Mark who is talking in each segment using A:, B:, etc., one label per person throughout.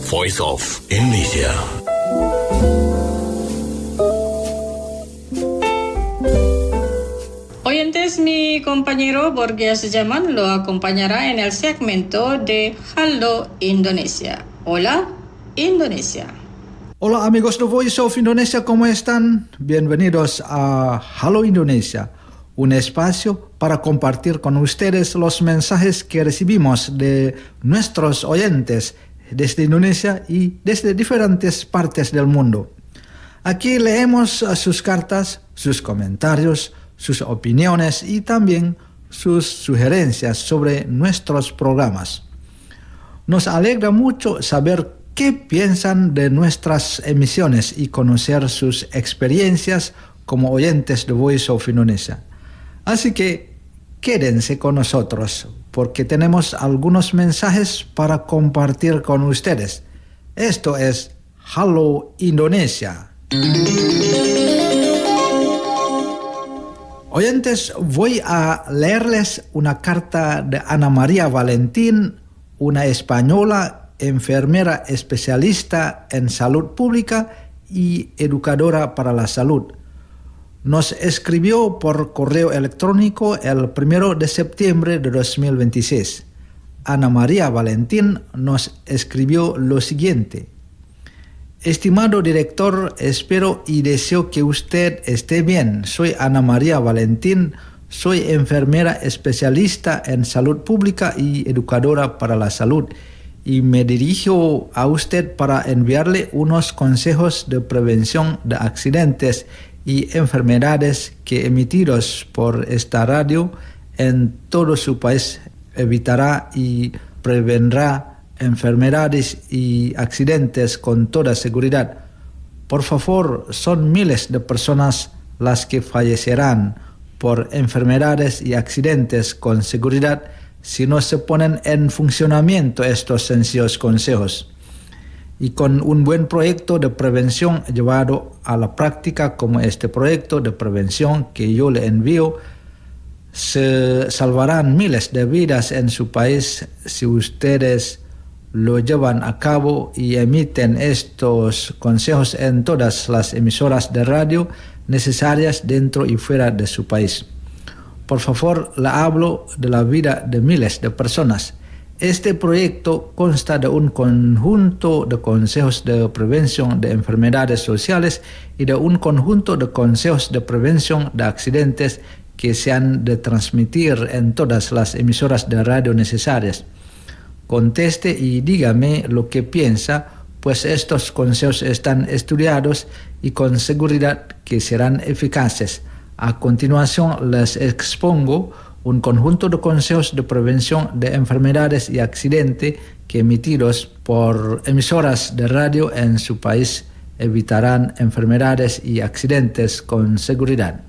A: Voice of Indonesia.
B: Oyentes, mi compañero Borges Jaman lo acompañará en el segmento de Halo Indonesia. Hola, Indonesia.
C: Hola amigos de Voice of Indonesia, ¿cómo están? Bienvenidos a Halo Indonesia, un espacio para compartir con ustedes los mensajes que recibimos de nuestros oyentes desde Indonesia y desde diferentes partes del mundo. Aquí leemos sus cartas, sus comentarios, sus opiniones y también sus sugerencias sobre nuestros programas. Nos alegra mucho saber qué piensan de nuestras emisiones y conocer sus experiencias como oyentes de Voice of Indonesia. Así que quédense con nosotros porque tenemos algunos mensajes para compartir con ustedes. Esto es Halo Indonesia. Oyentes, voy a leerles una carta de Ana María Valentín, una española, enfermera especialista en salud pública y educadora para la salud. Nos escribió por correo electrónico el 1 de septiembre de 2026. Ana María Valentín nos escribió lo siguiente: Estimado director, espero y deseo que usted esté bien. Soy Ana María Valentín, soy enfermera especialista en salud pública y educadora para la salud, y me dirijo a usted para enviarle unos consejos de prevención de accidentes y enfermedades que emitidos por esta radio en todo su país evitará y prevendrá enfermedades y accidentes con toda seguridad. Por favor, son miles de personas las que fallecerán por enfermedades y accidentes con seguridad si no se ponen en funcionamiento estos sencillos consejos. Y con un buen proyecto de prevención llevado a la práctica como este proyecto de prevención que yo le envío, se salvarán miles de vidas en su país si ustedes lo llevan a cabo y emiten estos consejos en todas las emisoras de radio necesarias dentro y fuera de su país. Por favor, le hablo de la vida de miles de personas. Este proyecto consta de un conjunto de consejos de prevención de enfermedades sociales y de un conjunto de consejos de prevención de accidentes que se han de transmitir en todas las emisoras de radio necesarias. Conteste y dígame lo que piensa, pues estos consejos están estudiados y con seguridad que serán eficaces. A continuación les expongo un conjunto de consejos de prevención de enfermedades y accidentes que emitidos por emisoras de radio en su país evitarán enfermedades y accidentes con seguridad.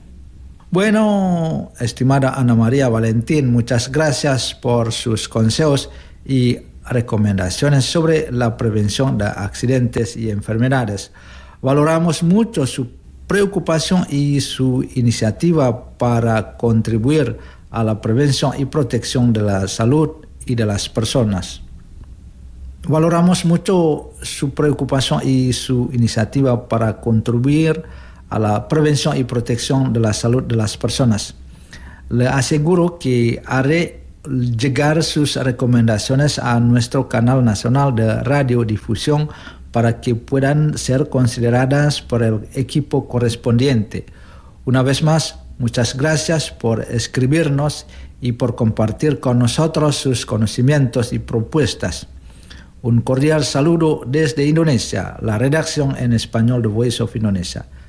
C: Bueno, estimada Ana María Valentín, muchas gracias por sus consejos y recomendaciones sobre la prevención de accidentes y enfermedades. Valoramos mucho su preocupación y su iniciativa para contribuir a la prevención y protección de la salud y de las personas. Valoramos mucho su preocupación y su iniciativa para contribuir a la prevención y protección de la salud de las personas. Le aseguro que haré llegar sus recomendaciones a nuestro canal nacional de radiodifusión para que puedan ser consideradas por el equipo correspondiente. Una vez más, muchas gracias por escribirnos y por compartir con nosotros sus conocimientos y propuestas. Un cordial saludo desde Indonesia, la redacción en español de Voice of Indonesia.